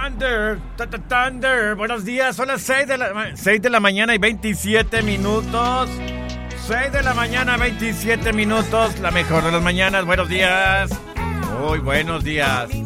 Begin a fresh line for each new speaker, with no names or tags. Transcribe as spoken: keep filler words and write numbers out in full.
Thunder, Thunder. Buenos días, son las seis de la, seis de la mañana y veintisiete minutos. seis de la mañana, veintisiete minutos. La mejor de las mañanas. Buenos días. Muy buenos días.